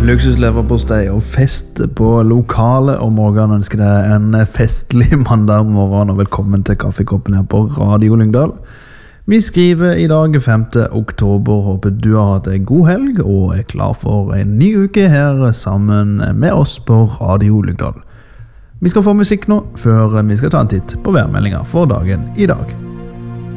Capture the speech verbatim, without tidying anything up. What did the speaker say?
Luksusleverpostei og fest på lokale, og Morgan ønsker deg en festlig mandag morgen, og velkommen til Kaffekoppen her på Radio Lyngdal. Vi skriver i dag femte oktober, håper du har hatt en god helg og er klar for en ny uke her sammen med oss på Radio Lyngdal. Vi skal få musikk nå, før vi skal ta en titt på værmeldingen for dagen i dag.